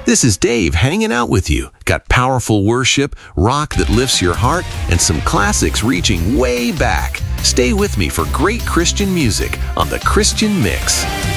This is Dave hanging out with you. Got powerful worship, rock that lifts your heart, and some classics reaching way back. Stay with me for great Christian music on The Christian Mix.